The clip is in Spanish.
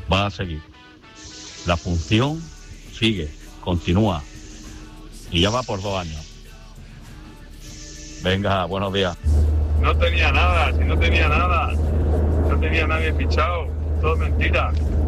va a seguir. La función sigue, continúa. Y ya va por 2 años. Venga, buenos días. No tenía nada, si no tenía nada. No tenía nadie fichado. Todo mentira.